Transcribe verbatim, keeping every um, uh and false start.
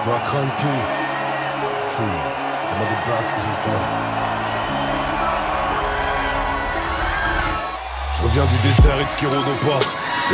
Toi cranky. Hmm. On m'a des places, putain. Je reviens du désert, X qui rôde aux portes.